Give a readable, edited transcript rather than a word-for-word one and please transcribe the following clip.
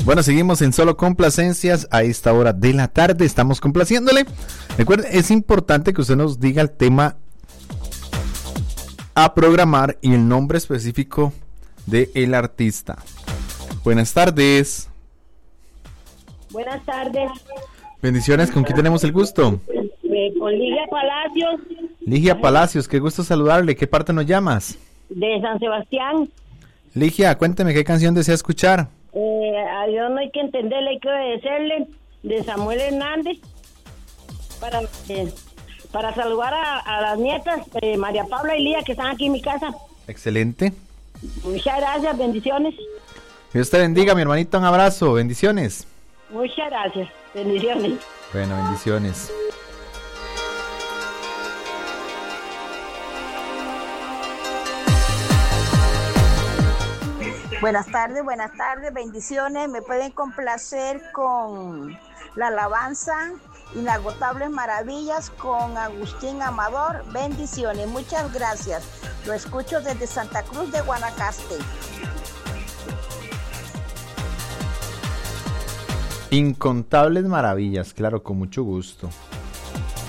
Bueno, seguimos en Solo Complacencias a esta hora de la tarde. Estamos complaciéndole. Recuerden, es importante que usted nos diga el tema a programar y el nombre específico del artista. Buenas tardes. Buenas tardes. Bendiciones, ¿con quién tenemos el gusto? Con Ligia Palacios. Ligia Palacios, qué gusto saludarle. ¿Qué parte nos llamas? De San Sebastián. Ligia, cuénteme qué canción desea escuchar. A Dios no hay que entenderle, hay que obedecerle. De Samuel Hernández. Para saludar a las nietas, María Paula y Lía, que están aquí en mi casa. Excelente. Muchas gracias, bendiciones. Dios te bendiga, mi hermanito, un abrazo, bendiciones. Muchas gracias, bendiciones. Bueno, bendiciones. Buenas tardes, bendiciones. Me pueden complacer con la alabanza Inagotables Maravillas con Agustín Amador. Bendiciones, muchas gracias. Lo escucho desde Santa Cruz de Guanacaste. Incontables maravillas, claro, con mucho gusto.